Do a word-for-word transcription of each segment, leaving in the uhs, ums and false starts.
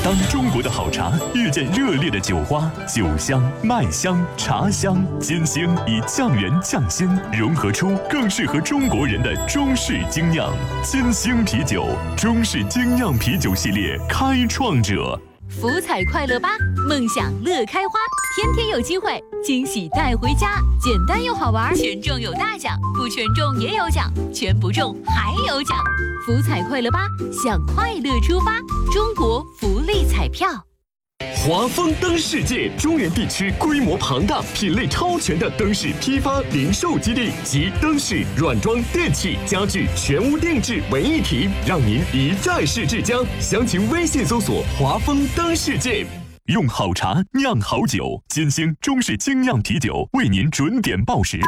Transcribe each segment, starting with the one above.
当中国的好茶遇见热烈的酒花，酒香、麦香、茶香、金星以酱园匠心融合出更适合中国人的中式精酿。金星啤酒，中式精酿啤酒系列开创者。 福彩快乐吧，梦想乐开花，天天有机会，惊喜带回家，简单又好玩，全中有大奖，不全中也有奖，全不中还有奖。福彩快乐吧，向快乐出发，中国福利彩票。 华丰灯世界中原地区规模庞大、品类超全的灯饰批发零售基地，集灯饰、软装、电器、家具全屋定制为一体，让您一站式至江。详情微信搜索“华丰灯世界”。 用好茶酿好酒，金星中式精酿啤酒为您准点报时。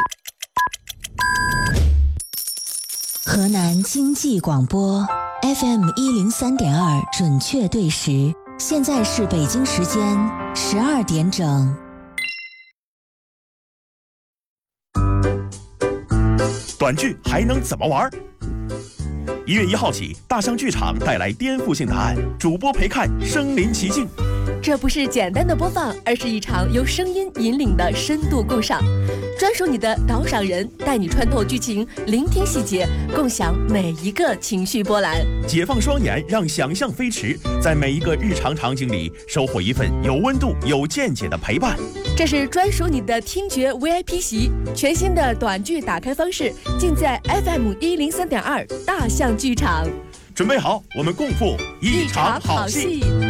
河南经济广播 F M 一零三点二准确对时。现在是北京时间十二点整。 短剧还能怎么玩？一月一号起，大象剧场带来颠覆性答案，主播陪看身临其境。 这不是简单的播放，而是一场由声音引领的深度共赏。专属你的导赏人，带你穿透剧情，聆听细节，共享每一个情绪波澜。 解放双眼，让想象飞驰，在每一个日常场景里收获一份有温度、有见解的陪伴。 这是专属你的听觉 V I P 席，全新的短剧打开方式，尽在 F M 一零三点二大象剧场。 准备好，我们共赴一场好戏。